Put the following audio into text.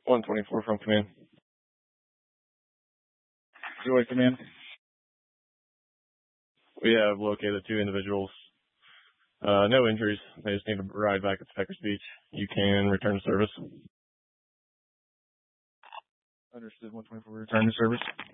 124 from command. Joy command. We have located 2 individuals. No injuries. They just need to ride back at Peckers Beach. You can return to service. Understood. 124, return to service.